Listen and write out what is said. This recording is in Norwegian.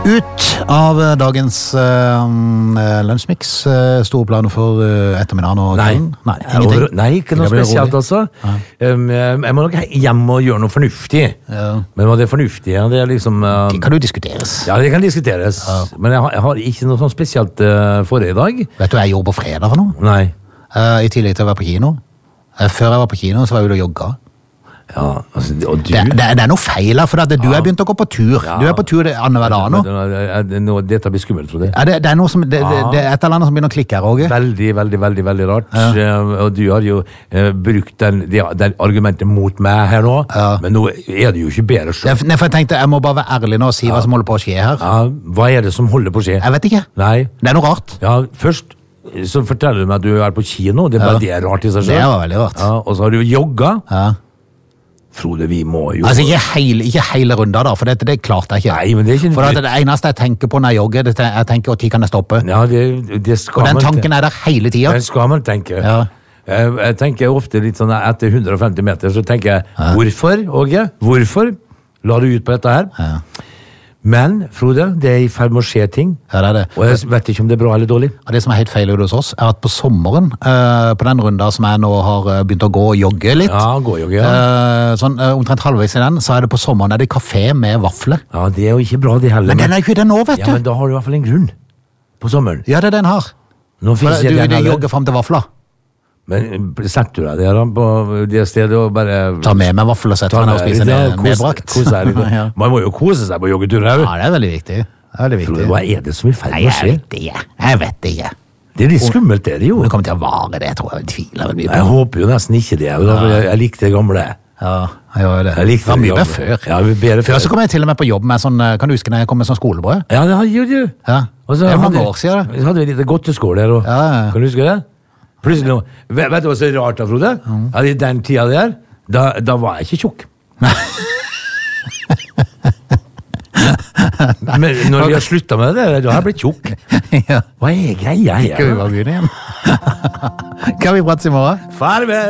Ut av dagens lunsjmix. Store planer for ettermiddagen og kvelden? Nei, ingenting? Nei, ikke noe spesielt altså. Jeg må nok hjem og gjøre noe fornuftig. Ja. Men hva det fornuftige, det er liksom... Det kan jo diskuteres. Ja, det kan diskuteres. Men jeg har ikke noe sånn spesielt for i dag. Vet du hva jeg gjorde på fredag for noe? Nei. I tillegg til å være på kino. Før jeg var på kino, så var jeg ute og jogga. Ja, altså, og du... Det er noe feil her, for du har begynt å gå på tur. Du er på tur annenhver dag nå. Dette blir skummelt, tror jeg. Ja, det er noe som, det er et eller annet som begynner å klikke her, Roger. Veldig rart. Og du har jo brukt det argumentet mot meg her nå, men nå er det jo ikke bedre selv. Nei, for jeg tenkte, jeg må bare være ærlig nå og si hva som holder på å skje her. Ja, hva er det som holder på å skje? Jeg vet ikke. Nei. Det er noe rart. Ja, først så forteller du meg at du er på kino. Det er bare det rart i seg selv. Det var veldig rart. Ja, og så har du jogga. Ja. Frode, vi må jo... Altså, ikke hele runder da, for det klarte jeg ikke. Nei, men det er ikke... For det eneste jeg tenker på når jeg jogger, jeg tenker hvor tid kan jeg stoppe. Ja, det skal man... Og den tanken er der hele tiden. Det skal man tenke. Ja. Jeg tenker ofte litt sånn, etter 150 meter, så tenker jeg, hvorfor, Åge? Hvorfor la du ut på dette her? Ja. Men, Frode, det er i ferd med å skje ting. Ja, det er det. Og jeg vet ikke om det er bra eller dårlig. Og det som er helt feil hos oss, er at på sommeren, på den runden som jeg nå har begynt å gå og jogge litt, sånn omtrent halvveis i den, så er det på sommeren er det kafé med vafler. Ja, det er jo ikke bra det heller. Men den er jo ikke det nå, vet du. Ja, men da har du i hvert fall en grunn på sommeren. Ja, det er den har. Du jogger frem til vafler. Men setter du deg der på det stedet og bare... Ta med meg vaffel og setter meg og spiser det medbrakt. Man må jo kose seg på joggetur her. Ja, det er veldig viktig. Hva er det som er feil med å skje? Jeg vet det ikke. Det er litt skummelt, det er det jo. Det kommer til å vare det, tror jeg. Tviler mye på. Jeg håper jo nesten ikke det. Jeg likte det gamle. Ja, jeg gjør det. Jeg likte det mye bedre før. Ja, bedre før så kom jeg til og med på jobb med sånn, kan du huske når jeg kom med sånn skolebrød? Ja, det gjør du. Ja, det er mange år siden. Vi hadde litt godteskål der, kan du huske det? Plutselig nå, vet du hva så rart da, Frode? Ja, i den tida der, da var jeg ikke tjukk. Men når vi har sluttet med det, da har jeg blitt tjukk. Hva er greia her? Skal vi bare begynne igjen? Kan vi prates i morgen? Farvel!